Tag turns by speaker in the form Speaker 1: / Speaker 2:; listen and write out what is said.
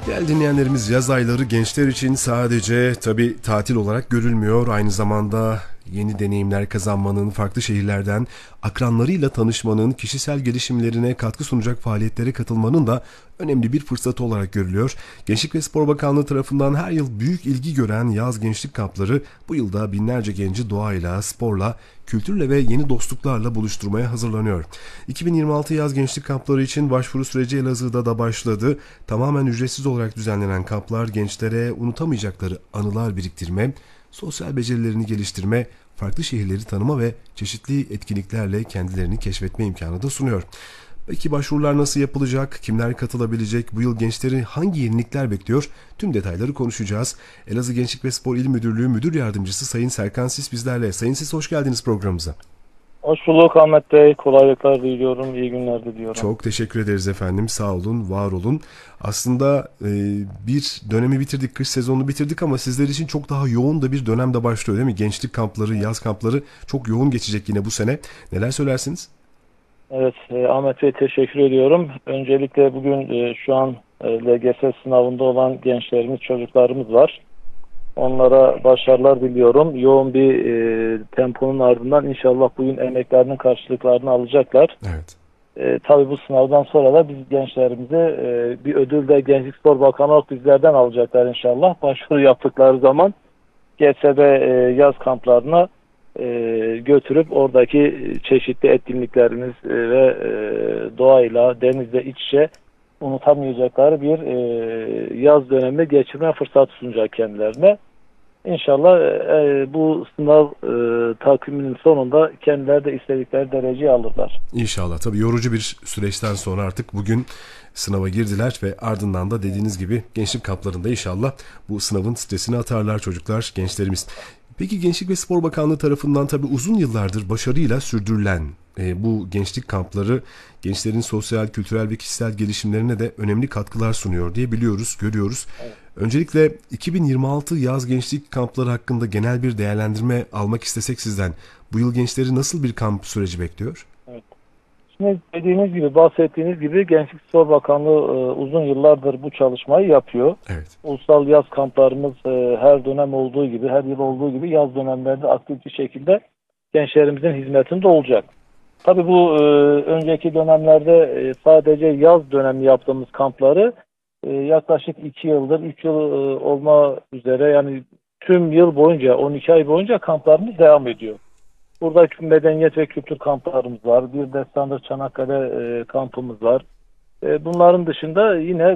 Speaker 1: Değerli dinleyenlerimiz, yaz ayları gençler için sadece tabii tatil olarak görülmüyor. Aynı zamanda yeni deneyimler kazanmanın, farklı şehirlerden akranlarıyla tanışmanın, kişisel gelişimlerine katkı sunacak faaliyetlere katılmanın da önemli bir fırsatı olarak görülüyor. Gençlik ve Spor Bakanlığı tarafından her yıl büyük ilgi gören yaz gençlik kampları bu yılda binlerce genci doğayla, sporla, kültürle ve yeni dostluklarla buluşturmaya hazırlanıyor. 2026 yaz gençlik kampları için başvuru süreci Elazığ'da da başladı. Tamamen ücretsiz olarak düzenlenen kamplar gençlere unutamayacakları anılar biriktirme, sosyal becerilerini geliştirme, farklı şehirleri tanıma ve çeşitli etkinliklerle kendilerini keşfetme imkanı da sunuyor. Peki başvurular nasıl yapılacak? Kimler katılabilecek? Bu yıl gençleri hangi yenilikler bekliyor? Tüm detayları konuşacağız. Elazığ Gençlik ve Spor İl Müdürlüğü Müdür Yardımcısı Sayın Serkan Sis bizlerle. Sayın Sis, hoş geldiniz programımıza.
Speaker 2: Hoş bulduk Ahmet Bey. Kolaylıklar diliyorum. İyi günler diliyorum.
Speaker 1: Çok teşekkür ederiz efendim. Sağ olun, var olun. Aslında bir dönemi bitirdik, kış sezonunu bitirdik ama sizler için çok daha yoğun da bir dönem de başlıyor değil mi? Gençlik kampları, yaz kampları çok yoğun geçecek yine bu sene. Neler söylersiniz?
Speaker 2: Evet Ahmet Bey, teşekkür ediyorum. Öncelikle bugün şu an LGS sınavında olan gençlerimiz, çocuklarımız var. Onlara başarılar diliyorum. Yoğun bir temponun ardından inşallah bugün emeklerinin karşılıklarını alacaklar.
Speaker 1: Evet.
Speaker 2: Tabii bu sınavdan sonra da biz gençlerimize bir ödül de Gençlik Spor Bakanlığı bizlerden alacaklar inşallah. Başvuru yaptıkları zaman GSB yaz kamplarına götürüp oradaki çeşitli etkinliklerimiz ve doğayla, denizle iç içe unutamayacakları bir yaz dönemi geçirme fırsatı sunacak kendilerine. İnşallah bu sınav takviminin sonunda kendileri de istedikleri dereceyi alırlar.
Speaker 1: İnşallah. Tabii yorucu bir süreçten sonra artık bugün sınava girdiler ve ardından da dediğiniz gibi gençlik kamplarında inşallah bu sınavın stresini atarlar çocuklar, gençlerimiz. Peki Gençlik ve Spor Bakanlığı tarafından tabii uzun yıllardır başarıyla sürdürülen bu gençlik kampları gençlerin sosyal, kültürel ve kişisel gelişimlerine de önemli katkılar sunuyor diye biliyoruz, görüyoruz.
Speaker 2: Evet.
Speaker 1: Öncelikle 2026 yaz gençlik kampları hakkında genel bir değerlendirme almak istesek sizden, bu yıl gençleri nasıl bir kamp süreci bekliyor?
Speaker 2: Evet. Şimdi dediğiniz gibi, bahsettiğiniz gibi Gençlik Spor Bakanlığı uzun yıllardır bu çalışmayı yapıyor.
Speaker 1: Evet.
Speaker 2: Ulusal yaz kamplarımız her dönem olduğu gibi, her yıl olduğu gibi yaz dönemlerinde aktif bir şekilde gençlerimizin hizmetinde olacak. Tabii bu önceki dönemlerde sadece yaz dönemi yaptığımız kampları yaklaşık 2 yıldır, 3 yıl olma üzere, yani tüm yıl boyunca, 12 ay boyunca kamplarımız devam ediyor. Burada medeniyet ve kültür kamplarımız var. Bir de standart Çanakkale kampımız var. Bunların dışında yine